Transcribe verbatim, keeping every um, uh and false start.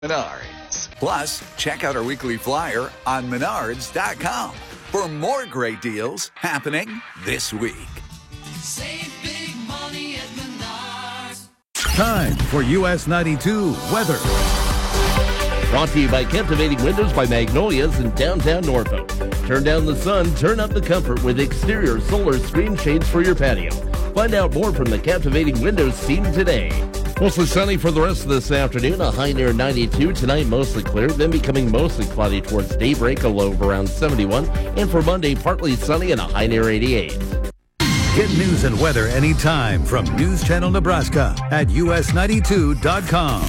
Menards. Plus, check out our weekly flyer on menards dot com for more great deals happening this week. Save big money at Menards. Time for U S ninety-two weather. Brought to you by Captivating Windows by Magnolias in downtown Norfolk. Turn down the sun, turn up the comfort with exterior solar screen shades for your patio. Find out more from the Captivating Windows team today. Mostly sunny for the rest of this afternoon. A high near ninety-two. Tonight, mostly clear, then becoming mostly cloudy towards daybreak, a low of around seventy-one. And for Monday, partly sunny and a high near eighty-eight. Get news and weather anytime from News Channel Nebraska at U S ninety-two dot com.